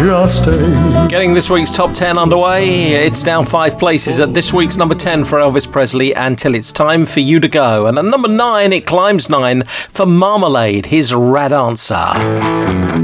just stay. Getting this week's top 10 underway. It's down 5 places at this week's number 10 for Elvis Presley, Until It's Time for You to Go. And at number 9, it climbs 9 for Marmalade, his Rad Answer.